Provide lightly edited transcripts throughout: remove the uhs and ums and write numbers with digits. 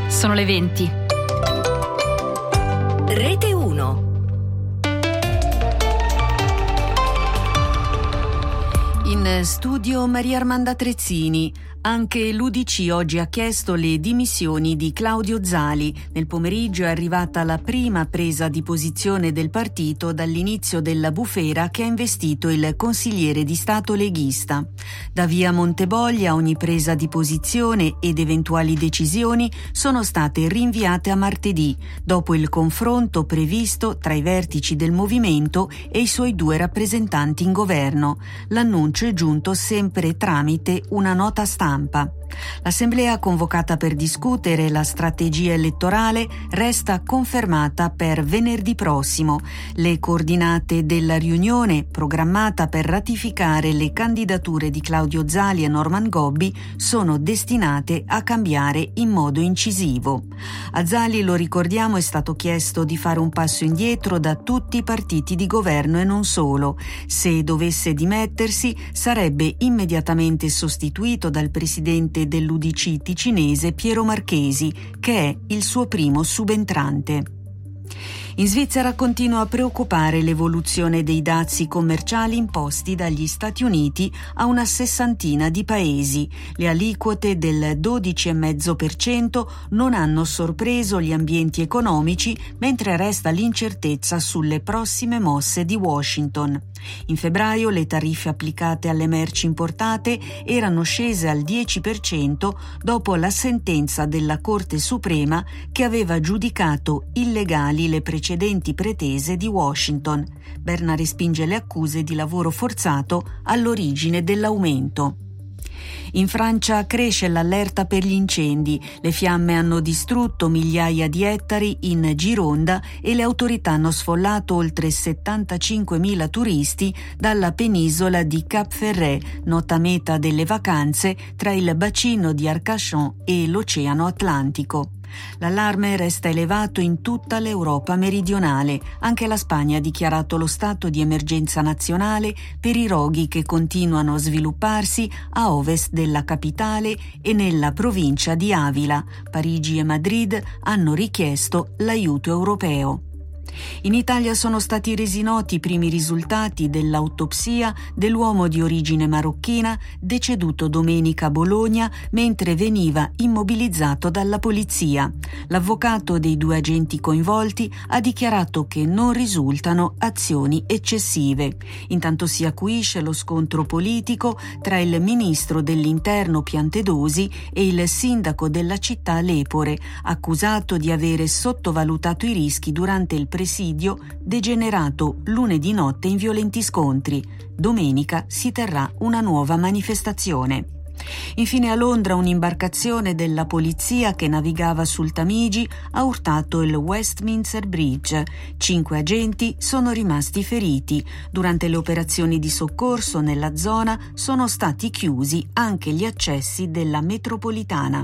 Sono le 20. Rete 1. In studio Maria Armanda Trezzini. Anche l'UDC oggi ha chiesto le dimissioni di Claudio Zali. Nel pomeriggio è arrivata la prima presa di posizione del partito dall'inizio della bufera che ha investito il consigliere di Stato leghista. Da via Monteboglia ogni presa di posizione ed eventuali decisioni sono state rinviate a martedì, dopo il confronto previsto tra i vertici del movimento e i suoi due rappresentanti in governo. L'annuncio è giunto sempre tramite una nota stampa. L'assemblea convocata per discutere la strategia elettorale resta confermata per venerdì prossimo. Le coordinate della riunione, programmata per ratificare le candidature di Claudio Zali e Norman Gobbi, sono destinate a cambiare in modo incisivo. A Zali, lo ricordiamo, è stato chiesto di fare un passo indietro da tutti i partiti di governo e non solo. Se dovesse dimettersi, sarebbe immediatamente sostituito dal presidente dell'UDC ticinese Piero Marchesi, che è il suo primo subentrante. In Svizzera continua a preoccupare l'evoluzione dei dazi commerciali imposti dagli Stati Uniti a una sessantina di paesi. Le aliquote del 12,5% non hanno sorpreso gli ambienti economici, mentre resta l'incertezza sulle prossime mosse di Washington. In febbraio le tariffe applicate alle merci importate erano scese al 10% dopo la sentenza della Corte Suprema che aveva giudicato illegali le precedenti pretese di Washington. Berna respinge le accuse di lavoro forzato all'origine dell'aumento. In Francia cresce l'allerta per gli incendi. Le fiamme hanno distrutto migliaia di ettari in Gironda e le autorità hanno sfollato oltre 75.000 turisti dalla penisola di Cap Ferret, nota meta delle vacanze tra il bacino di Arcachon e l'Oceano Atlantico. L'allarme resta elevato in tutta l'Europa meridionale. Anche la Spagna ha dichiarato lo stato di emergenza nazionale per i roghi che continuano a svilupparsi a ovest della capitale e nella provincia di Avila. Parigi e Madrid hanno richiesto l'aiuto europeo. In Italia sono stati resi noti i primi risultati dell'autopsia dell'uomo di origine marocchina deceduto domenica a Bologna mentre veniva immobilizzato dalla polizia. L'avvocato dei due agenti coinvolti ha dichiarato che non risultano azioni eccessive. Intanto si acuisce lo scontro politico tra il ministro dell'Interno Piantedosi e il sindaco della città Lepore, accusato di avere sottovalutato i rischi durante il presidio degenerato lunedì notte in violenti scontri. Domenica si terrà una nuova manifestazione. Infine a Londra un'imbarcazione della polizia che navigava sul Tamigi ha urtato il Westminster Bridge. 5 agenti sono rimasti feriti. Durante le operazioni di soccorso nella zona sono stati chiusi anche gli accessi della metropolitana.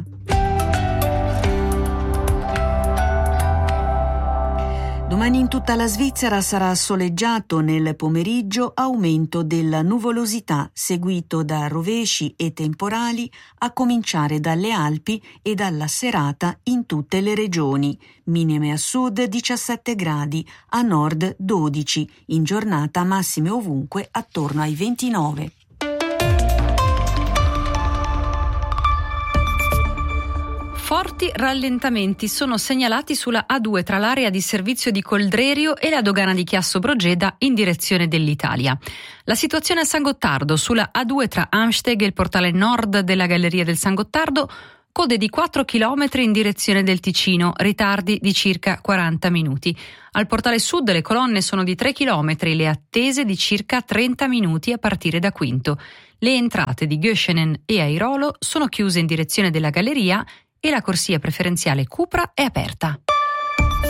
Domani in tutta la Svizzera sarà soleggiato nel pomeriggio, aumento della nuvolosità seguito da rovesci e temporali a cominciare dalle Alpi e dalla serata in tutte le regioni. Minime a sud 17 gradi, a nord 12, in giornata massime ovunque attorno ai 29. Forti rallentamenti sono segnalati sulla A2 tra l'area di servizio di Coldrerio e la dogana di Chiasso Brogeda in direzione dell'Italia. La situazione a San Gottardo sulla A2 tra Amsteg e il portale nord della Galleria del San Gottardo, code di 4 km in direzione del Ticino, ritardi di circa 40 minuti. Al portale sud le colonne sono di 3 km, le attese di circa 30 minuti a partire da Quinto. Le entrate di Göschenen e Airolo sono chiuse in direzione della Galleria e la corsia preferenziale Cupra è aperta.